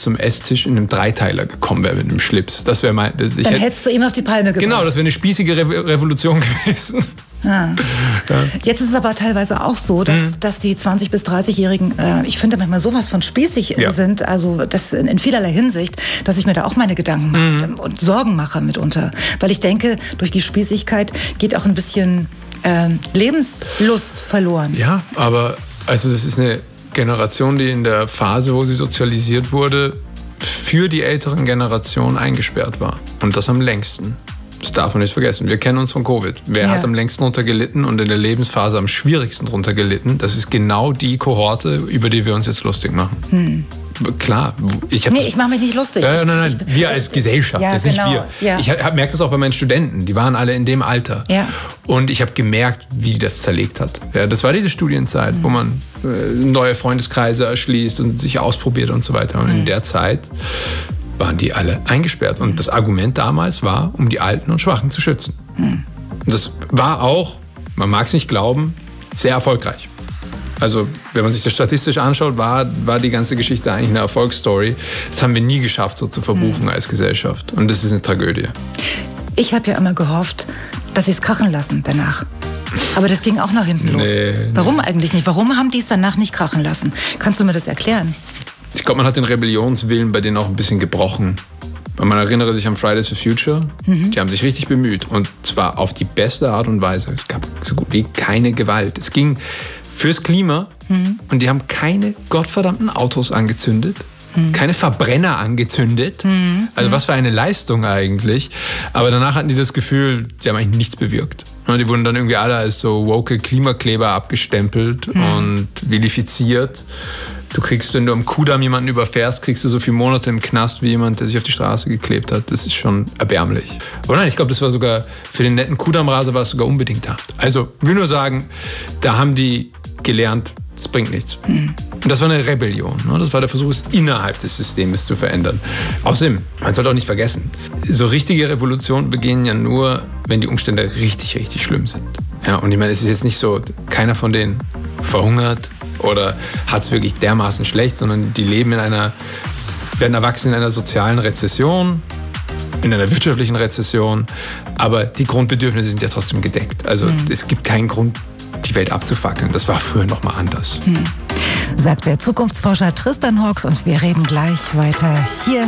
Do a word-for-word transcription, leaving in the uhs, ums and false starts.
zum Esstisch in einem Dreiteiler gekommen wäre mit einem Schlips. Das wäre mein... Das, ich Dann hätte, hättest du ihm auf die Palme gebracht. Genau, das wäre eine spießige Re- Revolution gewesen. Ah. Ja. Jetzt ist es aber teilweise auch so, dass, mhm. dass die zwanzig- bis dreißigjährigen, äh, ich finde manchmal sowas von spießig ja. sind, also das in, in vielerlei Hinsicht, dass ich mir da auch meine Gedanken mache mhm. und Sorgen mache mitunter. Weil ich denke, durch die Spießigkeit geht auch ein bisschen äh, Lebenslust verloren. Ja, aber also das ist eine Generation, die in der Phase, wo sie sozialisiert wurde, für die älteren Generationen eingesperrt war. Und das am längsten. Das darf man nicht vergessen. Wir kennen uns von Covid. Wer ja. hat am längsten drunter gelitten und in der Lebensphase am schwierigsten drunter gelitten? Das ist genau die Kohorte, über die wir uns jetzt lustig machen. Hm. Klar. Ich nee, ich mache mich nicht lustig. Ja, nein, nein, ich, wir als Gesellschaft, ja, jetzt genau. nicht wir. Ja. Ich merke das auch bei meinen Studenten. Die waren alle in dem Alter. Ja. Und ich habe gemerkt, wie das zerlegt hat. Ja, das war diese Studienzeit, mhm. wo man äh, neue Freundeskreise erschließt und sich ausprobiert und so weiter. Und mhm. in der Zeit waren die alle eingesperrt. Und das Argument damals war, um die Alten und Schwachen zu schützen. Mhm. Und das war auch, man mag es nicht glauben, sehr erfolgreich. Also, wenn man sich das statistisch anschaut, war, war die ganze Geschichte eigentlich eine Erfolgsstory. Das haben wir nie geschafft, so zu verbuchen mhm. als Gesellschaft. Und das ist eine Tragödie. Ich habe ja immer gehofft, dass sie es krachen lassen danach. Aber das ging auch nach hinten los. Nee, Warum nee. eigentlich nicht? Warum haben die es danach nicht krachen lassen? Kannst du mir das erklären? Ich glaube, man hat den Rebellionswillen bei denen auch ein bisschen gebrochen. Weil man erinnere sich an Fridays for Future. Mhm. Die haben sich richtig bemüht. Und zwar auf die beste Art und Weise. Es gab so gut wie keine Gewalt. Es ging fürs Klima. Mhm. Und die haben keine gottverdammten Autos angezündet. Mhm. Keine Verbrenner angezündet. Mhm. Also was für eine Leistung eigentlich. Aber danach hatten die das Gefühl, sie haben eigentlich nichts bewirkt. Und die wurden dann irgendwie alle als so woke Klimakleber abgestempelt mhm. und vilifiziert. Du kriegst, wenn du am Kudamm jemanden überfährst, kriegst du so viele Monate im Knast wie jemand, der sich auf die Straße geklebt hat. Das ist schon erbärmlich. Aber nein, ich glaube, das war sogar, für den netten Kudammraser war es sogar unbedingt hart. Also, ich will nur sagen, da haben die gelernt, das bringt nichts. Mhm. Und das war eine Rebellion. Ne? Das war der Versuch, es innerhalb des Systems zu verändern. Außerdem, man sollte auch nicht vergessen, so richtige Revolutionen begehen ja nur, wenn die Umstände richtig, richtig schlimm sind. Ja, und ich meine, es ist jetzt nicht so, keiner von denen verhungert oder hat es wirklich dermaßen schlecht, sondern die leben in einer, werden erwachsen in einer sozialen Rezession, in einer wirtschaftlichen Rezession, aber die Grundbedürfnisse sind ja trotzdem gedeckt. Also mhm. es gibt keinen Grund, die Welt abzufackeln. Das war früher noch mal anders. Mhm. Sagt der Zukunftsforscher Tristan Hawks, und wir reden gleich weiter hier